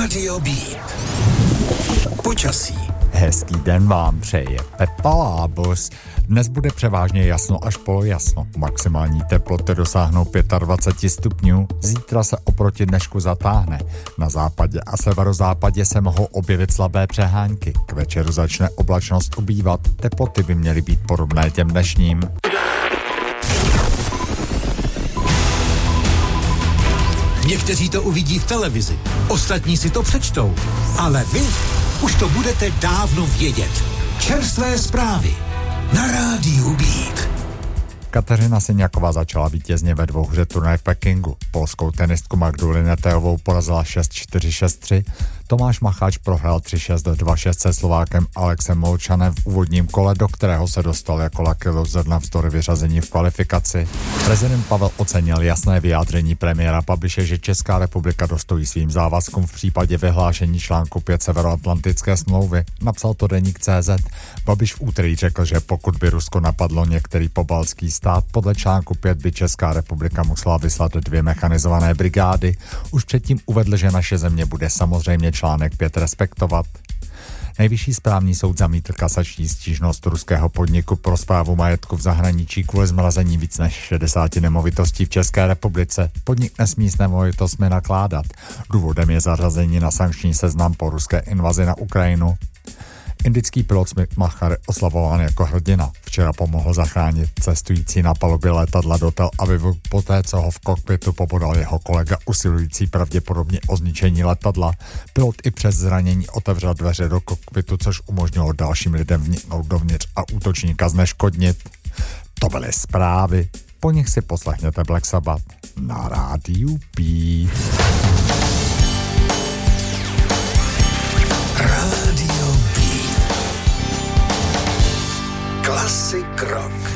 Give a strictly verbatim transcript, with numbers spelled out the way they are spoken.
Rádio B. Počasí. Hezký den vám přeje Pepa Lábus. Dnes bude převážně jasno až polojasno. Maximální teploty dosáhnou dvacet pět stupňů. Zítra se oproti dnešku zatáhne. Na západě a severozápadě se mohou objevit slabé přehánky. K večeru začne oblačnost ubývat. Teploty by měly být podobné těm dnešním. Někteří to uvidí v televizi, ostatní si to přečtou. Ale vy už to budete dávno vědět. Čerstvé zprávy na Rádiu Beat. Kateřina Siniaková začala vítězně ve dvouhře turnaje v Pekingu. Polskou tenistku Magdu Lineteovou porazila šest čtyři šest tři. Tomáš Macháč prohrál tři šest dva šest se Slovákem Alexem Molčanem v úvodním kole, do kterého se dostal jako lucky loser navzdory vyřazení v kvalifikaci. Prezident Pavel ocenil jasné vyjádření premiéra Babiše, že Česká republika dostojí svým závazkům v případě vyhlášení článku pět Severoatlantické smlouvy. Napsal to deník C Z. Babiš v úterý řekl, že pokud by Rusko napadlo některý pobaltský stát, podle článku pět by Česká republika musela vyslat dvě mechanizované brigády. Už předtím uvedl, že naše země bude samozřejmě článek pět respektovat. Nejvyšší správní soud zamítl kasační stížnost ruského podniku pro správu majetku v zahraničí kvůli zmrazení víc než šedesáti nemovitostí v České republice. Podnik nesmí s nemovitostmi nakládat. Důvodem je zařazení na sankční seznam po ruské invazi na Ukrajinu. Indický pilot Smith Machar, oslavován jako hrdina, včera pomohl zachránit cestující na palubě letadla do Tel Avivu poté, co ho v kokpitu pobodal jeho kolega usilující pravděpodobně o zničení letadla. Pilot i přes zranění otevřel dveře do kokpitu, což umožnilo dalším lidem vniknout dovnitř a útočníka zneškodnit. To byly zprávy. Po nich si poslechněte Black Sabbath na Rádiu Beat. Rádio Beat. Classic rock.